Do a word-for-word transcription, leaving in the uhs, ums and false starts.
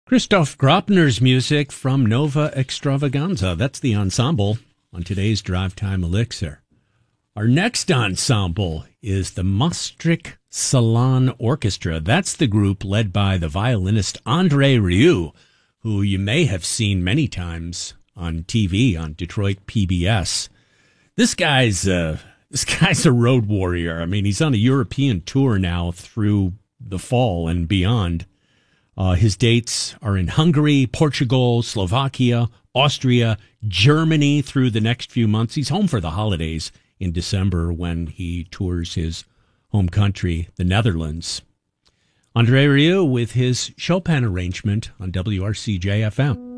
Christoph Graupner's music from Nova Extravaganza. That's the ensemble on today's Drive Time Elixir. Our next ensemble is the Maastricht Salon Orchestra. That's the group led by the violinist Andre Rieu, who you may have seen many times on T V on Detroit P B S. This guy's uh, this guy's a road warrior. I mean, he's on a European tour now through the fall and beyond. Uh, his dates are in Hungary, Portugal, Slovakia, Austria, Germany through the next few months. He's home for the holidays in December when he tours his home country, the Netherlands. Andre Rieu with his Chopin arrangement on W R C J F M.